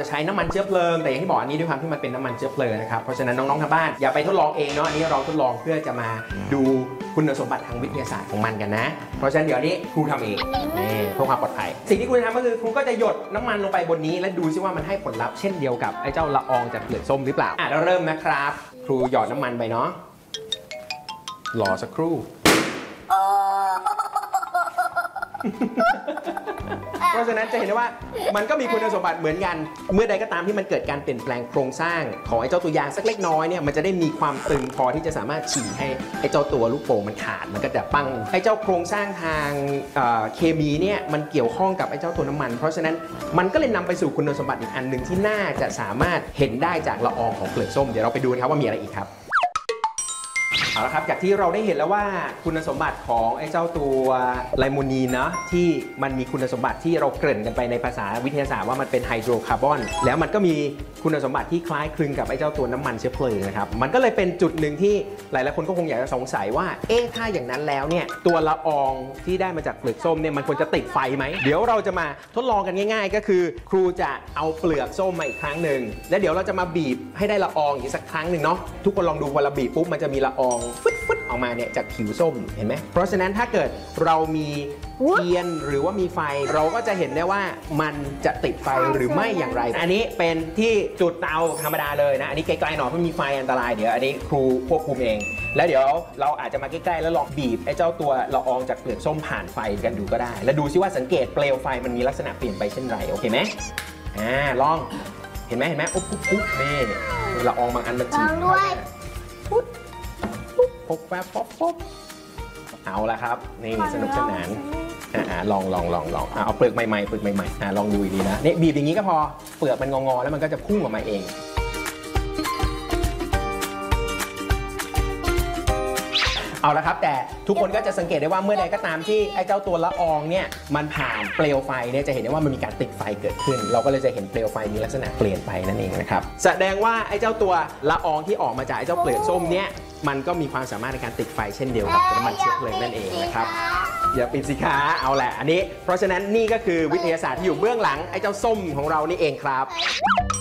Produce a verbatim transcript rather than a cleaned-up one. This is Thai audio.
จะใช้น้ำมันเชื้อเพลิงแต่อย่างที่บอกอันนี้ด้วยความที่มันเป็นน้ำมันเชื้อเพลิงนะครับเพราะฉะนั้นน้องๆทางบ้านอย่าไปทดลองเองเนาะอันนี้เราทดลองเพื่อจะมาดูคุณสมบัติทางวิทยาศาสตร์ของมันกันนะเพราะฉะนั้นเดี๋ยวนี้ครูทำเองนี่เพื่อความปลอดภัยสิ่งที่ครูจะทำก็คือครูก็จะหยดน้ำมันลงไปบนนี้และดูซิว่ามันให้ผลลัพธ์เช่นเดียวกับไอ้เจ้าละอองจากเปลือกส้มหรือเปล่าอ่ะเราเริ่มนะครับครูหยอดน้ำมันไปเนาะรอสักครู่เพราะฉะนั้นจะเห็นได้ว่ามันก็มีคุณสมบัติเหมือนกันเมื่อใดก็ตามที่มันเกิดการเปลี่ยนแปลงโครงสร้างของไอ้เจ้าตัวยางสักเล็กน้อยเนี่ยมันจะได้มีความตึงพอที่จะสามารถฉี่ให้ไอ้เจ้าตัวลูกโป่งมันขาดมันก็จะปังไอ้เจ้าโครงสร้างทางเคมีเนี่ยมันเกี่ยวข้องกับไอ้เจ้าตัวน้ำมันเพราะฉะนั้นมันก็เลยนำไปสู่คุณสมบัติอีกอันหนึ่งที่น่าจะสามารถเห็นได้จากละอองของเปลือกส้มเดี๋ยวเราไปดูกันครับว่ามีอะไรอีกครับเอาละครับจากที่เราได้เห็นแล้วว่าคุณสมบัติของไอ้เจ้าตัวไลโมนีนเนาะที่มันมีคุณสมบัติที่เราเกริ่นกันไปในภาษาวิทยาศาสตร์ว่ามันเป็นไฮโดรคาร์บอนแล้วมันก็มีคุณสมบัติที่คล้ายคลึงกับไอ้เจ้าตัวน้ำมันเชื้อเพลิงนะครับมันก็เลยเป็นจุดหนึ่งที่หลายๆคนก็คงอยากจะสงสัยว่าเอ๊ะถ้าอย่างนั้นแล้วเนี่ยตัวละอองที่ได้มาจากเปลือกส้มเนี่ยมันควรจะติดไฟไหมเดี๋ยวเราจะมาทดลองกันง่ายๆก็คือครูจะเอาเปลือกส้มมาอีกครั้งหนึ่งแล้วเดี๋ยวเราจะมาบีบให้ได้ละอองอีกสักครั้งหนึ่งเนาะทุกคนลองดูพอเราบีบปุ๊บมันจะมีละอองฟึดฟึดออกมาเนี่ยจากผิวส้มเห็นไหมเพราะฉะนั้นถ้าเกิดเรามีเทียนหรือว่ามีไฟเราก็จะเห็นได้ว่ามันจะติดไฟหรือไม่อย่างไรอันนี้เป็นที่จุดเตาธรรมดาเลยนะอันนี้ไกลๆหน่อยเพราะมีไฟอันตรายเดี๋ยวอันนี้ครูควบคุมเองแล้วเดี๋ยวเราอาจจะมาใกล้ๆแล้วลองบีบไอ้เจ้าตัวละอองจากเปลือกส้มผ่านไฟกันดูก็ได้แล้วดูซิว่าสังเกตเปลวไฟมันมีลักษณะเปลี่ยนไปเช่นไรโอเคไหมอ่าลองเห็นไหมเห็นไหมอุ๊บอุ๊บอุ๊บนี่ละอองบางอันมันฉีดเข้าไปปุ๊บปุ๊บปุ๊บแป๊บป๊บปุ๊บเอาละครับนี่สนุกสนานอ่าลองลองลองลองเอาเปลือกใหม่ๆเปลือกใหม่ๆอ่าลองดูอีกทีนะนี่บีบอย่างนี้ก็พอเปลือกมันงอๆแล้วมันก็จะพุ่งออกมาเองเอาละครับแต่ทุกคนก็จะสังเกตได้ว่าเมื่อใดก็ตามที่ไอ้เจ้าตัวละอองเนี่ยมันผ่านเปลวไฟเนี่ยจะเห็นได้ว่ามันมีการติดไฟเกิดขึ้นเราก็เลยจะเห็นเปลวไฟมีลักษณะเปลี่ยนไปนั่นเองนะครับแสดงว่าไอ้เจ้าตัวละอองที่ออกมาจากไอ้เจ้าเปลือกส้มเนี่ยมันก็มีความสามารถในการติดไฟเช่นเดียวกับน้ำมันเชื้อเพลิงนั่นเองนะครับอย่าปิดสิคะเอาแหละอันนี้เพราะฉะนั้นนี่ก็คือวิทยาศาสตร์ที่อยู่เบื้องหลังไอ้เจ้าส้มของเรานี่เองครับ